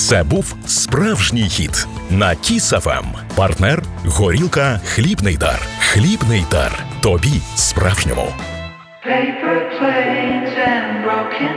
Це був справжній хіт на Kiss FM. Партнер – горілка «Хлібний дар». «Хлібний дар». Тобі справжньому. Paper planes and broken